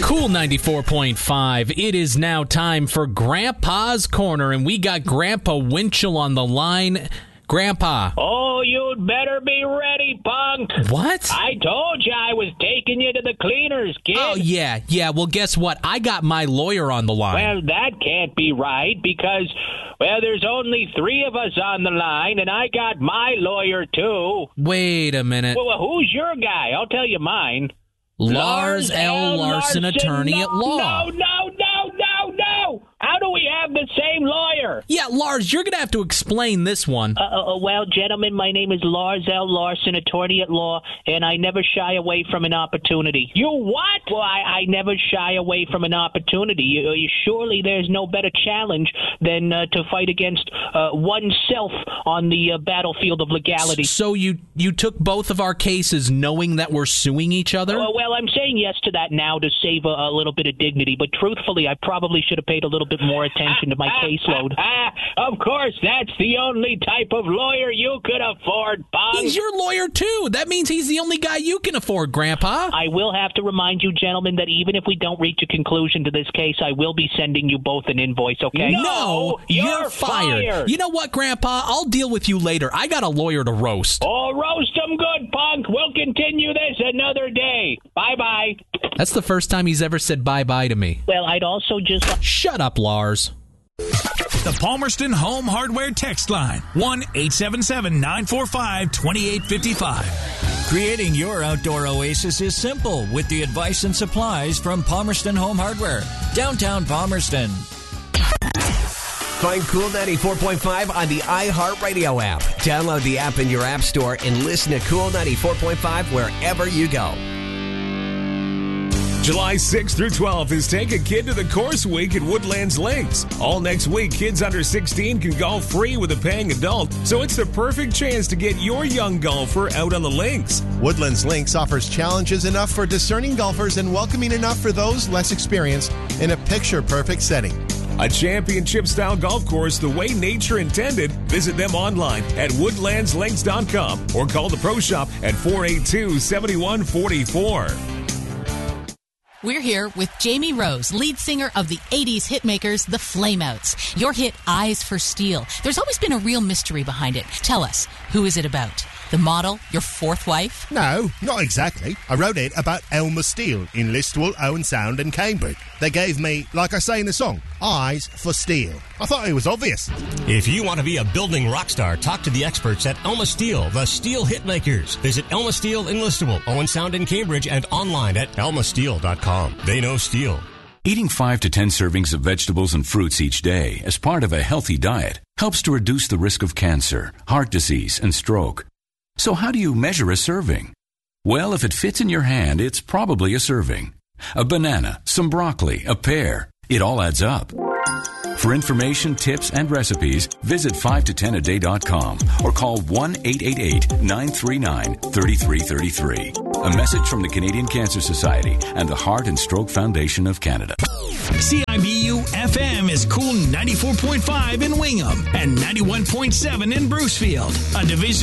Cool 94.5. It is now time for Grandpa's Corner, and we got Grandpa Winchell on the line. Grandpa. Oh, you'd better be ready, punk. What? I told you I was taking you to the cleaners, kid. Oh, yeah. Well, guess what? I got my lawyer on the line. Well, that can't be right because, well, there's only 3 of us on the line, and I got my lawyer, too. Wait a minute. Well, who's your guy? I'll tell you mine. Lars L. Larson, attorney at law. No. How do we have the same lawyer? Yeah, Lars, you're going to have to explain this one. Well, gentlemen, my name is Lars L. Larson, attorney at law, and I never shy away from an opportunity. You what? Well, I never shy away from an opportunity. Surely there's no better challenge than to fight against oneself on the battlefield of legality. So you took both of our cases knowing that we're suing each other? Well, I'm saying yes to that now to save a little bit of dignity, but truthfully, I probably should have paid a little bit more attention to my caseload. Of course, that's the only type of lawyer you could afford, punk. He's your lawyer, too. That means he's the only guy you can afford, Grandpa. I will have to remind you, gentlemen, that even if we don't reach a conclusion to this case, I will be sending you both an invoice, okay? No, you're fired. You know what, Grandpa? I'll deal with you later. I got a lawyer to roast. Oh, roast him good, punk. We'll continue this another day. Bye-bye. That's the first time he's ever said bye-bye to me. Well, I'd also just... Shut up, Lars. The Palmerston Home Hardware text line, 1-877-945-2855. Creating your outdoor oasis is simple with the advice and supplies from Palmerston Home Hardware, downtown Palmerston. Find Cool 94.5 on the iHeartRadio app. Download the app in your app store and listen to Cool 94.5 wherever you go. July 6th through 12th is Take a Kid to the Course Week at Woodlands Links. All next week, kids under 16 can golf free with a paying adult, so it's the perfect chance to get your young golfer out on the links. Woodlands Links offers challenges enough for discerning golfers and welcoming enough for those less experienced in a picture-perfect setting. A championship-style golf course the way nature intended. Visit them online at woodlandslinks.com or call the Pro Shop at 482-7144. We're here with Jamie Rose, lead singer of the 80s hitmakers, the Flameouts. Your hit, Eyes for Steel. There's always been a real mystery behind it. Tell us, who is it about? The model, your fourth wife? No, not exactly. I wrote it about Elmer Steele in Listowel, Owen Sound and Cambridge. They gave me, like I say in the song, Eyes for Steel. I thought it was obvious. If you want to be a building rock star, talk to the experts at Elma Steel, the Steel Hitmakers. Visit Elma Steel in Listowel, Owen Sound in Cambridge, and online at elmasteel.com. They know steel. Eating 5 to 10 servings of vegetables and fruits each day as part of a healthy diet helps to reduce the risk of cancer, heart disease, and stroke. So how do you measure a serving? Well, if it fits in your hand, it's probably a serving. A banana, some broccoli, a pear. It all adds up. For information, tips, and recipes, visit 5to10aday.com or call 1-888-939-3333. A message from the Canadian Cancer Society and the Heart and Stroke Foundation of Canada. CIBU-FM is Cool 94.5 in Wingham and 91.7 in Brucefield, a division